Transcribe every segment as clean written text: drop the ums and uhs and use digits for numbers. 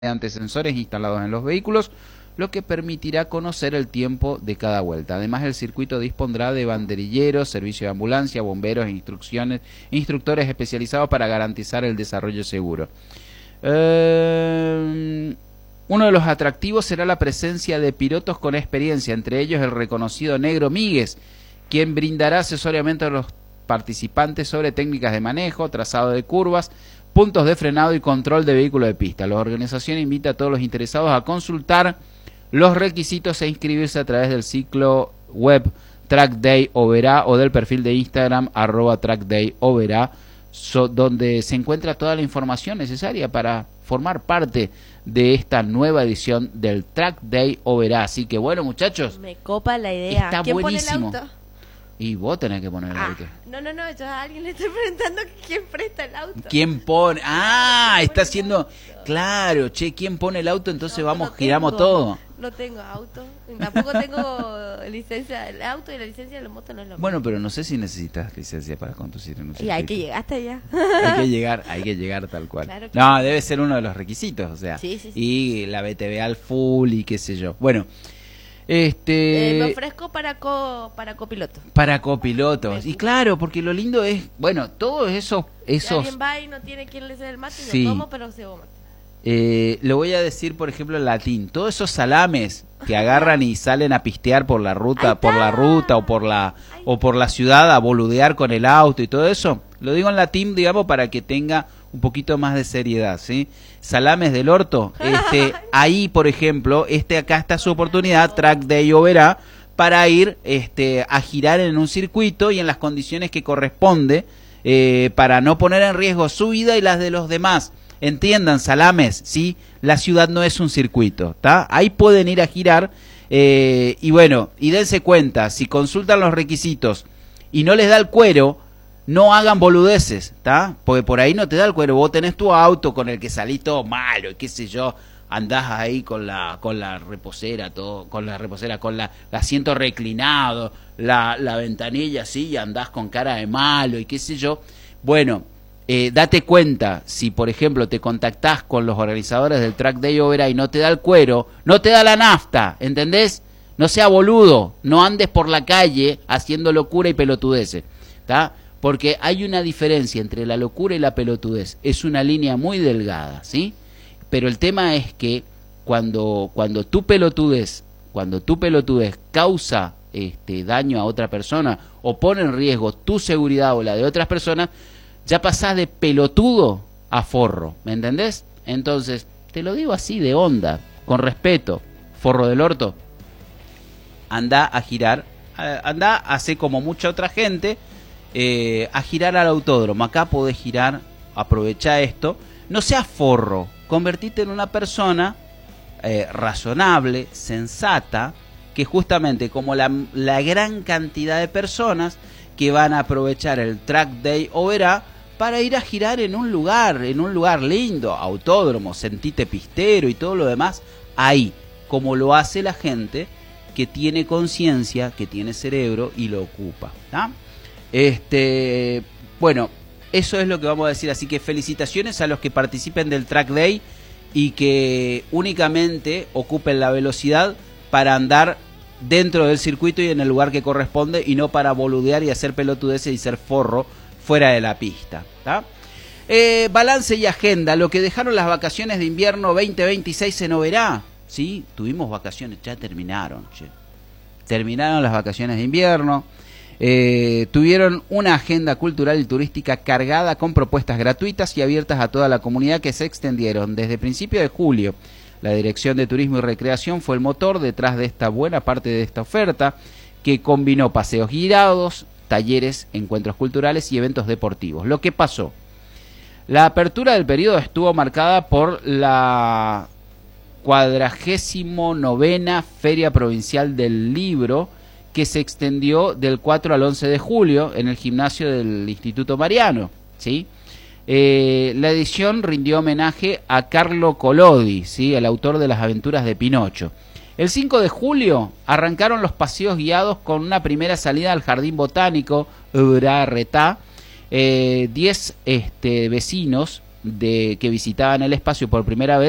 mediante sensores instalados en los vehículos, lo que permitirá conocer el tiempo de cada vuelta. Además, el circuito dispondrá de banderilleros, servicio de ambulancia, bomberos e instructores especializados para garantizar el desarrollo seguro. Uno de los atractivos será la presencia de pilotos con experiencia, entre ellos el reconocido Negro Míguez, quien brindará asesoramiento a los participantes sobre técnicas de manejo, trazado de curvas, puntos de frenado y control de vehículo de pista. La organización invita a todos los interesados a consultar los requisitos e inscribirse a través del ciclo web Track Day Oberá o del perfil de Instagram @trackdayoberá, donde se encuentra toda la información necesaria para formar parte de esta nueva edición del Track Day Oberá. Así que bueno, muchachos, me copa la idea. Está ¿Quién buenísimo. Pone el auto? Y vos tenés que poner el auto. No, yo a alguien le estoy preguntando quién presta el auto. ¿Quién pone? Está haciendo... Claro, ¿quién pone el auto? Entonces giramos todo. No tengo auto, tampoco tengo licencia del auto, y la licencia de la moto no es lo mismo. Bueno, pero no sé si necesitas licencia para conducir en un circuito. Y hay que llegar hasta allá. Hay que llegar tal cual. Claro que no, debe ser uno de los requisitos, o sea. Sí. Y la BTV al full y qué sé yo. Bueno, me ofrezco para copiloto. Para copilotos. Y claro, porque lo lindo es, bueno, todos esos... Si alguien va y no tiene quien le sea el mate, sí. lo tomo, pero se va mate. Lo voy a decir, por ejemplo, en latín. Todos esos salames que agarran y salen a pistear por la ruta o por la ciudad a boludear con el auto y todo eso, lo digo en latín, digamos, para que tenga un poquito más de seriedad, ¿sí? Salames del orto, ahí, por ejemplo, acá está su oportunidad, Track Day Oberá, para ir a girar en un circuito y en las condiciones que corresponde, para no poner en riesgo su vida y las de los demás. Entiendan, salames, ¿sí? La ciudad no es un circuito, ¿está? Ahí pueden ir a girar, y bueno, y dense cuenta, si consultan los requisitos y no les da el cuero, no hagan boludeces, ¿está? Porque por ahí no te da el cuero, vos tenés tu auto con el que salís todo malo, qué sé yo, andás ahí con la reposera, con el asiento reclinado, la ventanilla así, y andás con cara de malo y qué sé yo. Bueno, date cuenta, si por ejemplo te contactás con los organizadores del Track Day Oberá y no te da el cuero, no te da la nafta, ¿entendés? No sea boludo, no andes por la calle haciendo locura y pelotudeces, ¿está? Porque hay una diferencia entre la locura y la pelotudez, es una línea muy delgada, ¿sí? Pero el tema es que cuando tu pelotudez causa daño a otra persona o pone en riesgo tu seguridad o la de otras personas, ya pasás de pelotudo a forro, ¿me entendés? Entonces, te lo digo así de onda, con respeto, forro del orto, anda a girar, anda a hacer como mucha otra gente, a girar al autódromo. Acá podés girar, aprovechá esto, no seas forro, convertite en una persona razonable, sensata, que justamente como la gran cantidad de personas que van a aprovechar el Track Day Oberá para ir a girar en un lugar lindo, autódromo, sentite pistero y todo lo demás, ahí, como lo hace la gente que tiene conciencia, que tiene cerebro y lo ocupa, ¿tá? Bueno, eso es lo que vamos a decir, así que felicitaciones a los que participen del Track Day y que únicamente ocupen la velocidad para andar dentro del circuito y en el lugar que corresponde, y no para boludear y hacer pelotudeces y ser forro fuera de la pista, ¿tá? Balance y agenda, lo que dejaron las vacaciones de invierno 2026 en Oberá, ¿sí? Tuvimos vacaciones, ya terminaron, terminaron las vacaciones de invierno, tuvieron una agenda cultural y turística cargada con propuestas gratuitas y abiertas a toda la comunidad que se extendieron desde principios de julio. La Dirección de Turismo y Recreación fue el motor detrás de esta buena parte de esta oferta, que combinó paseos guiados, talleres, encuentros culturales y eventos deportivos. Lo que pasó: la apertura del periodo estuvo marcada por la 49ª Feria Provincial del Libro, que se extendió del 4 al 11 de julio en el gimnasio del Instituto Mariano, ¿sí? La edición rindió homenaje a Carlo Collodi, ¿sí?, el autor de Las aventuras de Pinocho. El 5 de julio arrancaron los paseos guiados con una primera salida al Jardín Botánico Oberá-Retá. 10 vecinos que visitaban el espacio por primera vez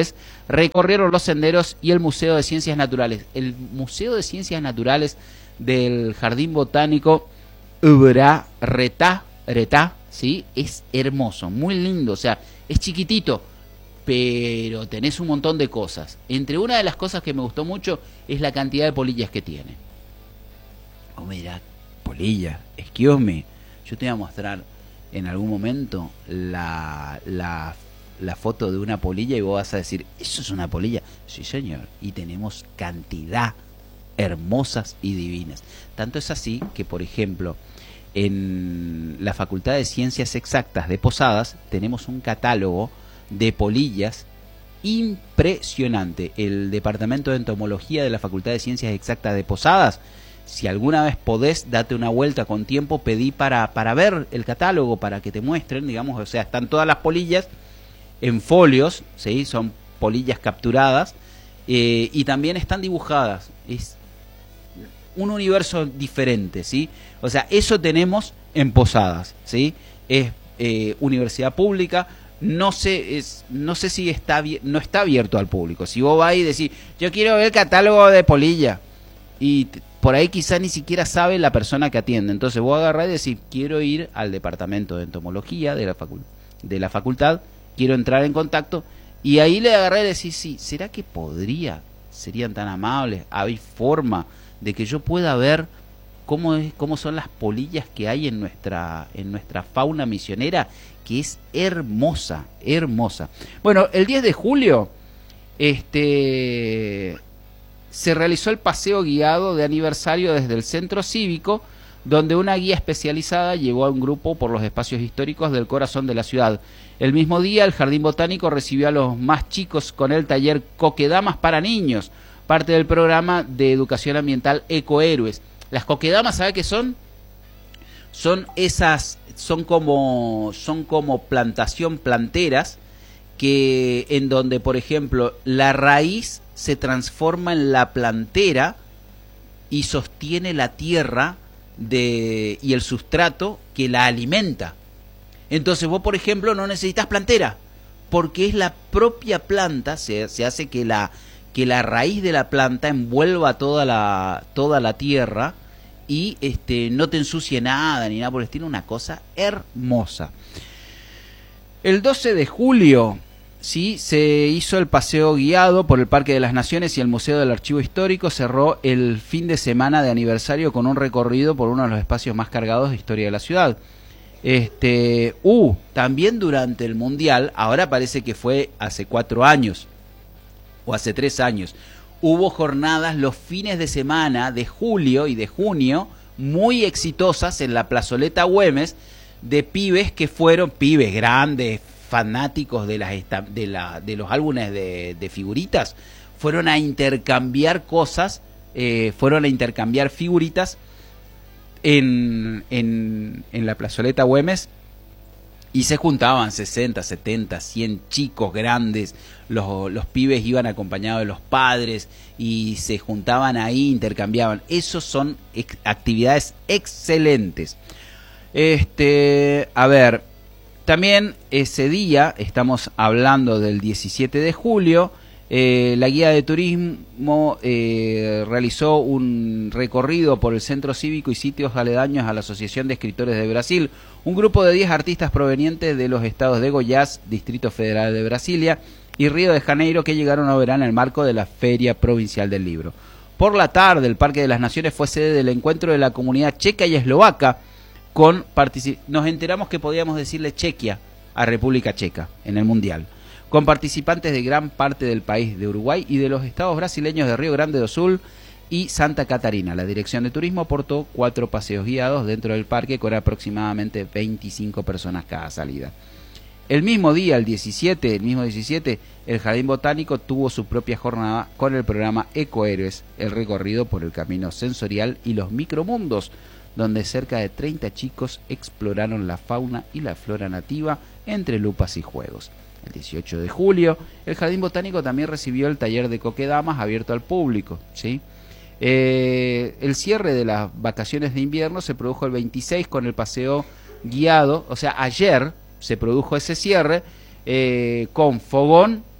recorrieron los senderos y el Museo de Ciencias Naturales. El Museo de Ciencias Naturales del Jardín Botánico Retá, ¿sí? Es hermoso, muy lindo, o sea, es chiquitito, pero tenés un montón de cosas. Entre una de las cosas que me gustó mucho es la cantidad de polillas que tiene. Oh, mira, polilla, excuse me, yo te voy a mostrar en algún momento la foto de una polilla y vos vas a decir, ¿eso es una polilla? Sí, señor, y tenemos cantidad hermosas y divinas. Tanto es así que, por ejemplo, en la Facultad de Ciencias Exactas de Posadas tenemos un catálogo de polillas impresionante. El Departamento de Entomología de la Facultad de Ciencias Exactas de Posadas, si alguna vez podés, date una vuelta con tiempo, pedí para ver el catálogo, para que te muestren, digamos, o sea, están todas las polillas en folios, ¿sí? Son polillas capturadas, y también están dibujadas. Es un universo diferente, ¿sí? O sea, eso tenemos en Posadas, ¿sí? Es universidad pública, no sé si no está abierto al público. Si vos vas y decís, yo quiero ver el catálogo de polilla, y por ahí quizá ni siquiera sabe la persona que atiende, entonces vos agarrás y decís, quiero ir al departamento de entomología de la facultad, quiero entrar en contacto, y ahí le agarré y decís, sí, ¿será que serían tan amables? ¿Hay forma de que yo pueda ver cómo son las polillas que hay en nuestra fauna misionera, que es hermosa, hermosa? Bueno, el 10 de julio se realizó el paseo guiado de aniversario desde el centro cívico, donde una guía especializada llevó a un grupo por los espacios históricos del corazón de la ciudad. El mismo día, el Jardín Botánico recibió a los más chicos con el taller Coquedamas para niños, parte del programa de educación ambiental Ecohéroes. Las coquedamas, ¿sabe qué son? Son como planteras en donde, por ejemplo, la raíz se transforma en la plantera y sostiene la tierra y el sustrato que la alimenta. Entonces vos, por ejemplo, no necesitas plantera, porque es la propia planta, se hace que la raíz de la planta envuelva toda la tierra y no te ensucie nada ni nada por el estilo, una cosa hermosa. El 12 de julio, sí, se hizo el paseo guiado por el Parque de las Naciones y el Museo del Archivo Histórico. Cerró el fin de semana de aniversario con un recorrido por uno de los espacios más cargados de historia de la ciudad. También durante el Mundial, ahora parece que fue hace 4 años o hace 3 años, hubo jornadas los fines de semana de julio y de junio muy exitosas en la plazoleta Güemes, de pibes que fueron pibes grandes, fanáticos de los álbumes de figuritas, fueron a intercambiar cosas, fueron a intercambiar figuritas en la plazoleta Güemes, y se juntaban 60, 70, 100 chicos grandes, los pibes iban acompañados de los padres y se juntaban ahí, intercambiaban. Esos son actividades excelentes. A ver, también ese día, estamos hablando del 17 de julio, la guía de turismo realizó un recorrido por el centro cívico y sitios aledaños a la Asociación de Escritores de Brasil, un grupo de 10 artistas provenientes de los estados de Goiás, Distrito Federal de Brasilia y Río de Janeiro, que llegaron a verano en el marco de la Feria Provincial del Libro. Por la tarde, el Parque de las Naciones fue sede del encuentro de la comunidad checa y eslovaca. Nos enteramos que podíamos decirle Chequia a República Checa en el Mundial, con participantes de gran parte del país de Uruguay y de los estados brasileños de Río Grande do Sul y Santa Catarina. La Dirección de Turismo aportó 4 paseos guiados dentro del parque con aproximadamente 25 personas cada salida. El mismo día, el 17, el Jardín Botánico tuvo su propia jornada con el programa Ecohéroes, el recorrido por el camino sensorial y los micromundos, donde cerca de 30 chicos exploraron la fauna y la flora nativa entre lupas y juegos. El 18 de julio, el Jardín Botánico también recibió el taller de coquedamas abierto al público, ¿sí? El cierre de las vacaciones de invierno se produjo el 26 con el paseo guiado, o sea, ayer se produjo ese cierre con fogón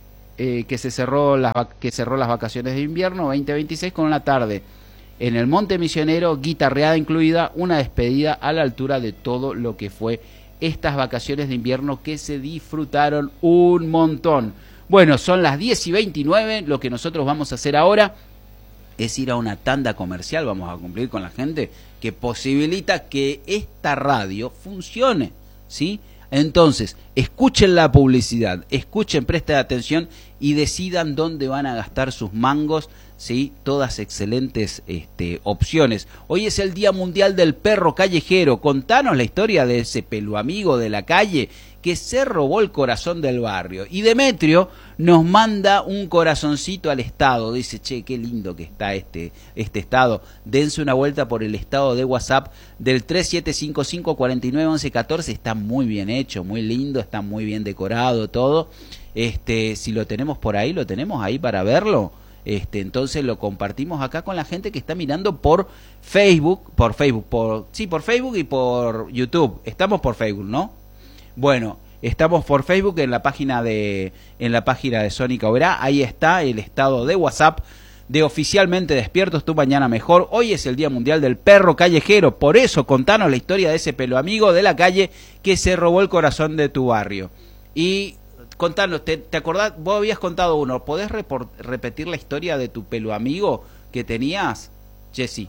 que cerró las vacaciones de invierno 2026 con una tarde en el Monte Misionero, guitarreada incluida, una despedida a la altura de todo lo que fue estas vacaciones de invierno que se disfrutaron un montón. Bueno, son las 10:29, lo que nosotros vamos a hacer ahora es ir a una tanda comercial, vamos a cumplir con la gente que posibilita que esta radio funcione, ¿sí? Entonces, escuchen la publicidad, escuchen, presten atención y decidan dónde van a gastar sus mangos, ¿sí? Todas excelentes opciones. Hoy es el Día Mundial del Perro Callejero. Contanos la historia de ese peluamigo de la calle que se robó el corazón del barrio. Y Demetrio nos manda un corazoncito al estado. Dice, che, qué lindo que está este estado. Dense una vuelta por el estado de WhatsApp del 3755-491114. Está muy bien hecho, muy lindo, está muy bien decorado todo. Si lo tenemos por ahí, lo tenemos ahí para verlo. Entonces lo compartimos acá con la gente que está mirando por Facebook y por YouTube. Estamos por Facebook, ¿no? Bueno, estamos por Facebook en la página de Sónica Oberá. Ahí está el estado de WhatsApp de Oficialmente Despiertos, tu mañana mejor. Hoy es el Día Mundial del Perro Callejero. Por eso, contanos la historia de ese pelo amigo de la calle que se robó el corazón de tu barrio. Y contanos, ¿te acordás? Vos habías contado uno. ¿Podés repetir la historia de tu pelo amigo que tenías, Jessy?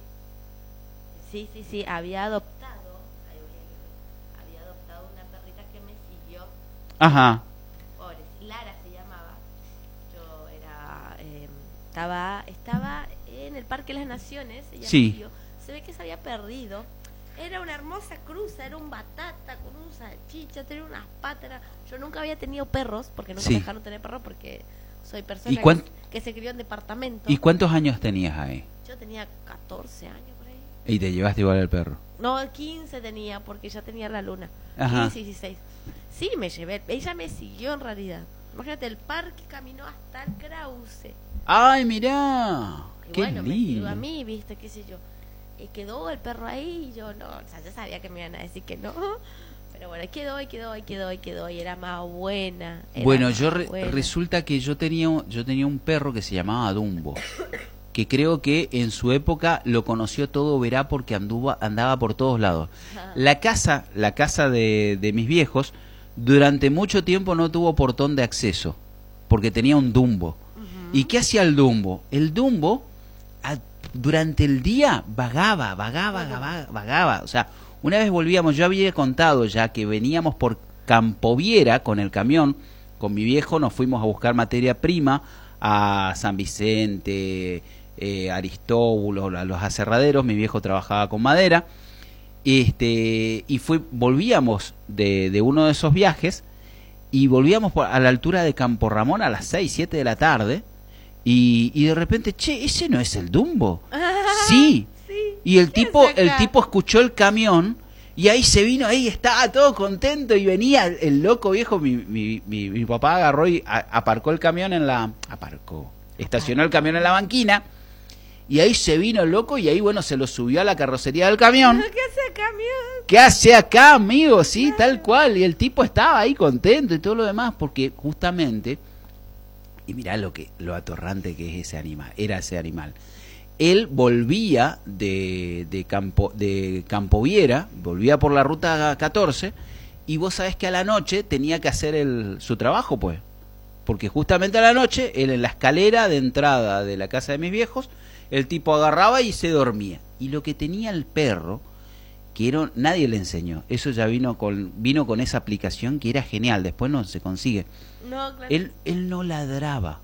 Sí, había adoptado una perrita que me siguió. Ajá. Pobre, Lara se llamaba. Yo estaba en el Parque de las Naciones. Ella Sí. me siguió. Se ve que se había perdido. Era una hermosa cruza, era un batata con un salchicha, tenía unas patas. Yo nunca había tenido perros, porque nunca me dejaron tener perros, porque soy persona que se crió en departamento. ¿Y cuántos años tenías ahí? Yo tenía 14 años por ahí. ¿Y te llevaste igual al perro? No, 15 tenía, porque ya tenía la luna. Ajá. 15 y 16. Sí, me llevé. Ella me siguió en realidad. Imagínate, el parque caminó hasta el Krause. ¡Ay, mirá! Y ¡Qué bueno, me lindo! siguió a mí, viste, qué sé yo. Y quedó el perro ahí y yo no, o sea, ya sabía que me iban a decir que no. Pero bueno, quedó y era más buena. Bueno, resulta que yo tenía un perro que se llamaba Dumbo, que creo que en su época lo conoció todo Verá porque andaba por todos lados. Ajá. La casa de mis viejos durante mucho tiempo no tuvo portón de acceso porque tenía un Dumbo. Uh-huh. ¿Y qué hacía el Dumbo? El Dumbo durante el día vagaba. O sea, una vez volvíamos, yo había contado ya que veníamos por Campoviera con el camión, con mi viejo nos fuimos a buscar materia prima a San Vicente, Aristóbulo, a los aserraderos. Mi viejo trabajaba con madera, volvíamos de uno de esos viajes y volvíamos a la altura de Campo Ramón a las 6, 7 de la tarde y de repente, che, ese no es el Dumbo. Sí. Y el tipo escuchó el camión y ahí se vino, ahí estaba todo contento y venía el loco viejo. Mi papá agarró y aparcó el camión estacionó el camión en la banquina y ahí se vino el loco y ahí, bueno, se lo subió a la carrocería del camión. ¿Qué hace acá, amigo? ¿Qué hace acá, amigo? Sí, tal cual. Y el tipo estaba ahí contento y todo lo demás porque justamente, y mirá lo atorrante que es ese animal. Él volvía de Campoviera, volvía por la ruta 14 y vos sabés que a la noche tenía que hacer su trabajo, pues. Porque justamente a la noche, él en la escalera de entrada de la casa de mis viejos, el tipo agarraba y se dormía. Y lo que tenía el perro, nadie le enseñó. Eso ya vino con esa aplicación que era genial, después no se consigue. No, claro. Él no ladraba.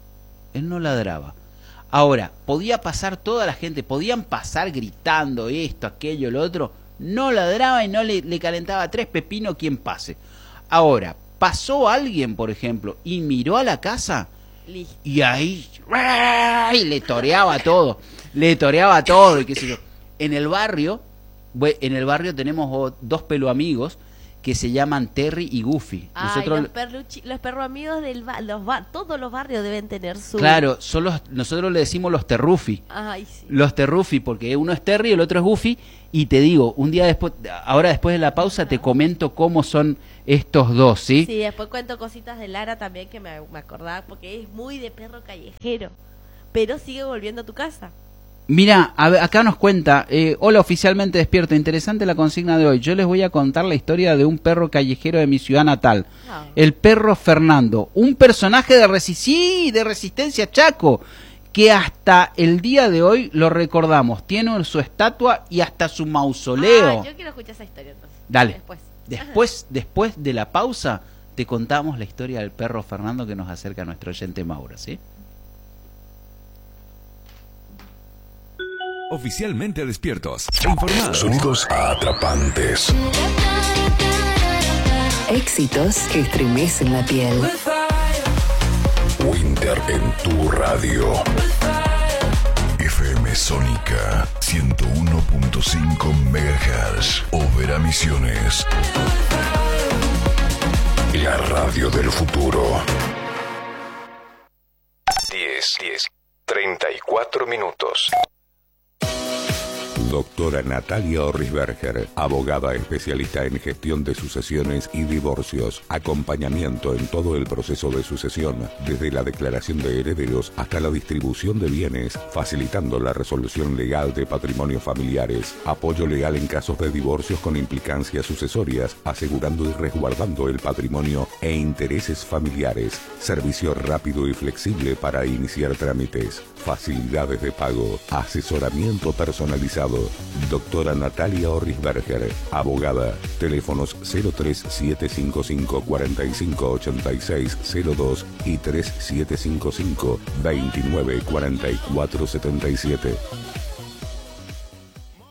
Ahora, podía pasar toda la gente, podían pasar gritando esto, aquello, lo otro, no ladraba y no le calentaba 3 pepinos quien pase. Ahora, pasó alguien, por ejemplo, y miró a la casa, Listo. y ahí le toreaba todo, y qué sé yo. En el barrio tenemos 2 peluamigos que se llaman Terry y Goofy. Nosotros, los perros amigos todos los barrios deben tener su... Claro, nosotros le decimos los Terrufi. Ay, sí. Los Terrufi, porque uno es Terry y el otro es Goofy. Y te digo, un día después, ahora después de la pausa, te comento cómo son estos dos, ¿sí? Sí, después cuento cositas de Lara también que me acordaba, porque es muy de perro callejero, pero sigue volviendo a tu casa. Mira, acá nos cuenta, hola, oficialmente despierto, interesante la consigna de hoy. Yo les voy a contar la historia de un perro callejero de mi ciudad natal, el perro Fernando, un personaje de Resistencia Chaco, que hasta el día de hoy lo recordamos, tiene su estatua y hasta su mausoleo. Yo quiero escuchar esa historia entonces. Dale, después de la pausa te contamos la historia del perro Fernando que nos acerca a nuestro oyente Mauro, ¿sí? Oficialmente despiertos, informados. Sonidos atrapantes. Éxitos que estremecen la piel. Winter en tu radio. FM Sónica 101.5 MHz. Overa Misiones. La radio del futuro. 10:34 minutos. Doctora Natalia Orrisberger, abogada especialista en gestión de sucesiones y divorcios, acompañamiento en todo el proceso de sucesión, desde la declaración de herederos hasta la distribución de bienes, facilitando la resolución legal de patrimonios familiares, apoyo legal en casos de divorcios con implicancias sucesorias, asegurando y resguardando el patrimonio e intereses familiares, servicio rápido y flexible para iniciar trámites, facilidades de pago, asesoramiento personalizado. Doctora Natalia Orrisberger, abogada. Teléfonos 03755 458602 y 3755 294477.